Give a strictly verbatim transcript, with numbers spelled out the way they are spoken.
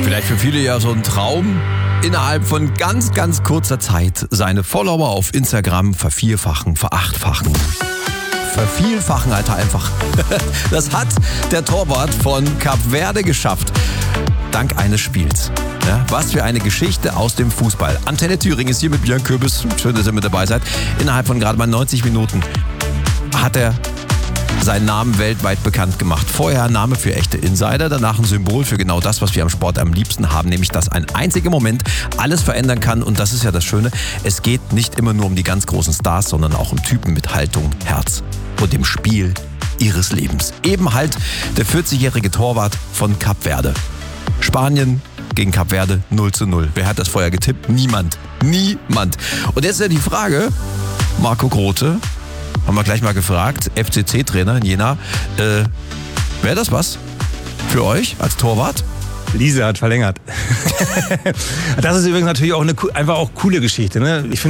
Vielleicht für viele ja so ein Traum, innerhalb von ganz, ganz kurzer Zeit seine Follower auf Instagram vervierfachen, verachtfachen. Vervielfachen, Alter, einfach. Das hat der Torwart von Kap Verde geschafft. Dank eines Spiels. Ja, was für eine Geschichte aus dem Fußball. Antenne Thüringen ist hier mit Björn Kürbis. Schön, dass ihr mit dabei seid. Innerhalb von gerade mal neunzig Minuten hat er seinen Namen weltweit bekannt gemacht. Vorher ein Name für echte Insider, danach ein Symbol für genau das, was wir am Sport am liebsten haben, nämlich dass ein einziger Moment alles verändern kann. Und das ist ja das Schöne, es geht nicht immer nur um die ganz großen Stars, sondern auch um Typen mit Haltung, Herz und dem Spiel ihres Lebens. Eben halt der vierzigjährige Torwart von Kap Verde. Spanien gegen Kap Verde null zu null. Wer hat das vorher getippt? Niemand. Niemand. Und jetzt ist ja die Frage, Marco Grote, haben wir gleich mal gefragt, F C C-Trainer in Jena, äh, wäre das was für euch als Torwart? Lise hat verlängert. Das ist übrigens natürlich auch eine einfach auch coole Geschichte. Ne? Ich